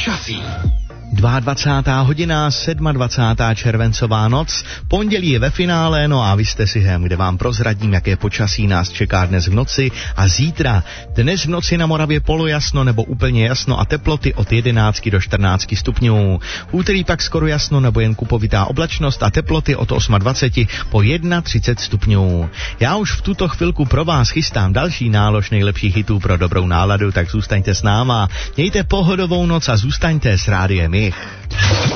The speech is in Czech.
Počasí. 22. hodina, 27. červencová noc, pondělí je ve finále, no a vy jste si kde vám prozradím, jaké počasí nás čeká dnes v noci a zítra. Dnes v noci na Moravě polojasno nebo úplně jasno a teploty od 11 do 14 stupňů. V úterý pak skoro jasno nebo jen kupovitá oblačnost a teploty od 28 po 31 stupňů. Já už v tuto chvilku pro vás chystám další nálož nejlepších hitů pro dobrou náladu, tak zůstaňte s náma, mějte pohodovou noc a zůstaňte s rádiem.